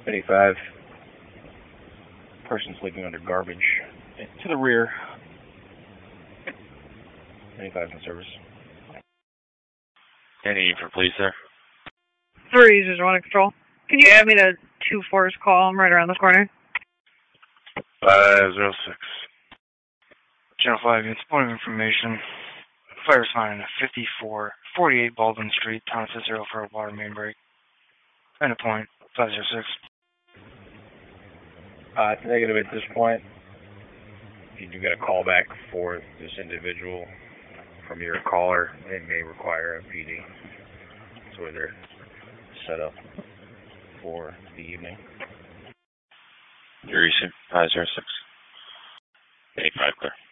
85. Person sleeping under garbage. To the rear. 85 in service. Any need for police there? 3 users, 1 control. Can you add me to 2-4's call? I'm right around the corner. 506. Channel 5 units, point of information. Fire sign at 48 Baldwin Street, Town of Cicero for a water main break. And a point, 506. It's negative at this point. If you get a call back for this individual from your caller, it may require a PD. That's where they're set up for the evening. Your recent 506. 85 clear.